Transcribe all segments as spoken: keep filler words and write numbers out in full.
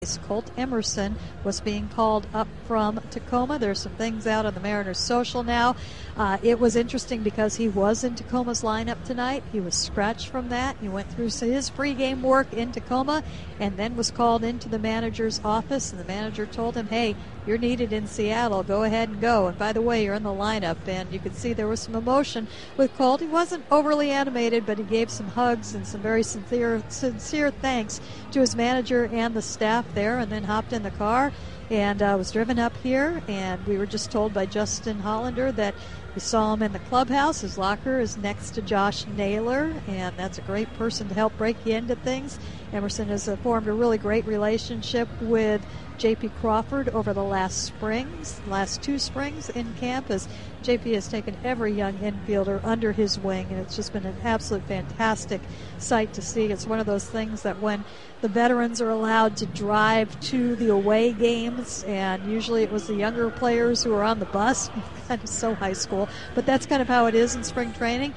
Colt Emerson was being called up from Tacoma. There's some things out on the Mariners social now. Uh, it was interesting because he was in Tacoma's lineup tonight. He was scratched from that. He went through his pregame work in Tacoma and then was called into the manager's office, and the manager told him, hey, you're needed in Seattle. Go ahead and go. And by the way, you're in the lineup. And you could see there was some emotion with Colt. He wasn't overly animated, but he gave some hugs and some very sincere, sincere thanks to his manager and the staff there, and then hopped in the car and uh, was driven up here. And we were just told by Justin Hollander that we saw him in the clubhouse. His locker is next to Josh Naylor, and that's a great person to help break you into things. Emerson has uh, formed a really great relationship with J P Crawford over the last springs, last two springs in camp, as J P has taken every young infielder under his wing, and it's just been an absolute fantastic sight to see. It's one of those things that when the veterans are allowed to drive to the away games, and usually it was the younger players who were on the bus, kind of so high school, but that's kind of how it is in spring training.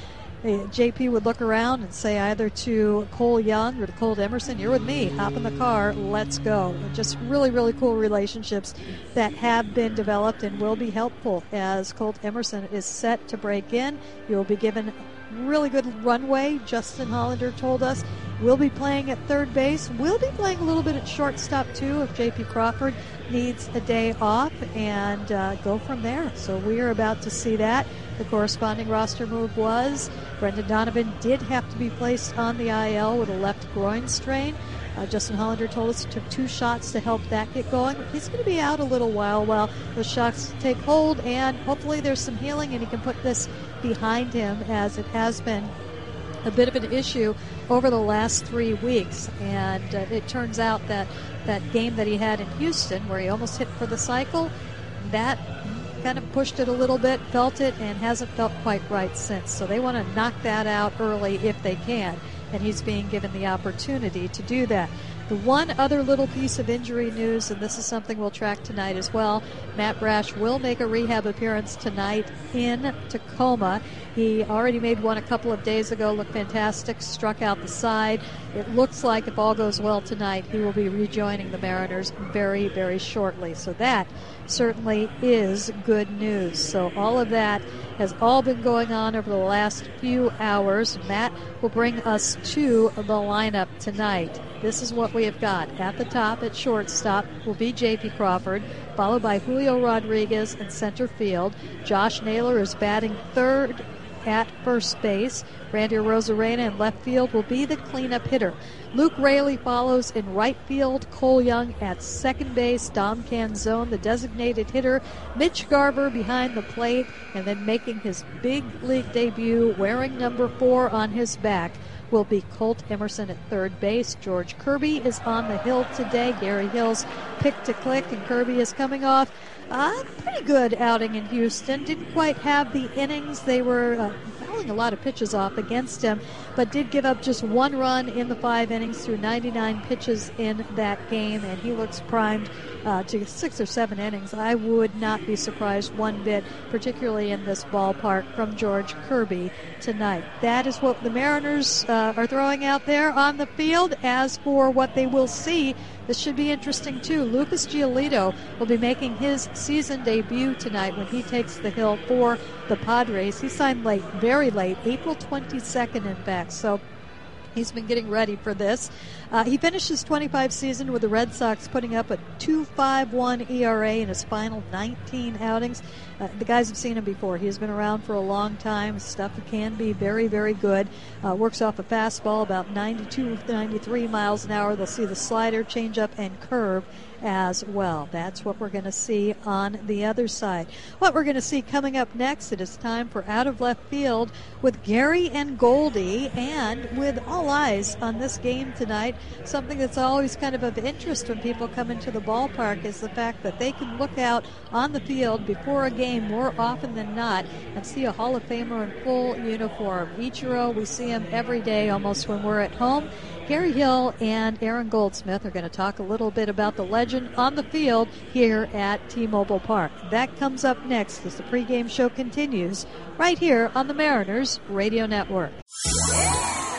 J P would look around and say either to Cole Young or to Colt Emerson, you're with me, hop in the car, let's go. Just really, really cool relationships that have been developed and will be helpful as Colt Emerson is set to break in. He will be given really good runway, Justin Hollander told us. We'll be playing at third base. We'll be playing a little bit at shortstop, too, if J P Crawford needs a day off, and uh, go from there. So we are about to see that. The corresponding roster move was Brendan Donovan did have to be placed on the I L with a left groin strain. Uh, Justin Hollander told us it took two shots to help that get going. He's going to be out a little while while those shots take hold, and hopefully there's some healing and he can put this behind him, as it has been a bit of an issue over the last three weeks. And uh, it turns out that that game that he had in Houston, where he almost hit for the cycle, that kind of pushed it a little bit, felt it, and hasn't felt quite right since. So they want to knock that out early if they can, and he's being given the opportunity to do that. The one other little piece of injury news, and this is something we'll track tonight as well, Matt Brash will make a rehab appearance tonight in Tacoma. He already made one a couple of days ago, looked fantastic, struck out the side. It looks like if all goes well tonight, he will be rejoining the Mariners very, very shortly. So that certainly is good news. So all of that has all been going on over the last few hours. Matt will bring us to the lineup tonight. This is what we have got. At the top at shortstop will be J P Crawford, followed by Julio Rodriguez in center field. Josh Naylor is batting third at first base. Randy Arozarena in left field will be the cleanup hitter. Luke Raley follows in right field. Cole Young at second base. Dom Canzone, the designated hitter. Mitch Garver behind the plate, and then making his big league debut, wearing number four on his back, will be Colt Emerson at third base. George Kirby is on the hill today. Gary Hill's pick to click, and Kirby is coming off a pretty good outing in Houston. Didn't quite have the innings. They were uh, fouling a lot of pitches off against him, but did give up just one run in the five innings through ninety-nine pitches in that game, and he looks primed uh, to six or seven innings. I would not be surprised one bit, particularly in this ballpark, from George Kirby tonight. That is what the Mariners uh, are throwing out there on the field. As for what they will see, this should be interesting too. Lucas Giolito will be making his season debut tonight when he takes the hill for the Padres. He signed late, very late, April twenty-second in fact, so he's been getting ready for this. Uh, he finished his twenty-five season with the Red Sox, putting up a two point five one E R A in his final nineteen outings. Uh, the guys have seen him before. He has been around for a long time. His stuff can be very, very good. Uh, works off a fastball about ninety-two, ninety-three miles an hour. They'll see the slider, changeup, and curve as well. That's what we're going to see on the other side. What we're going to see coming up next, it is time for Out of Left Field with Gary and Goldie, and with all eyes on this game tonight. Something that's always kind of of interest when people come into the ballpark is the fact that they can look out on the field before a game more often than not and see a Hall of Famer in full uniform. Ichiro, we see him every day almost when we're at home. Gary Hill and Aaron Goldsmith are going to talk a little bit about the legend on the field here at T-Mobile Park. That comes up next as the pregame show continues right here on the Mariners Radio Network.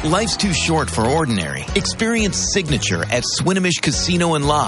Life's too short for ordinary. Experience signature at Swinomish Casino and Lodge.